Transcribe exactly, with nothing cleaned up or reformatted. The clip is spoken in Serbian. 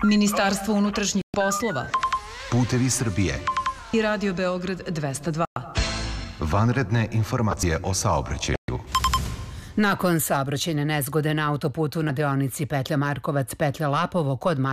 Ministarstvo unutrašnjih poslova, Putevi Srbije i Radio Beograd dvesta dva. Vanredne informacije o saobraćaju. Nakon saobraćajne nezgode na autoputu na deonici Petlja Markovac, Petlja Lapovo kod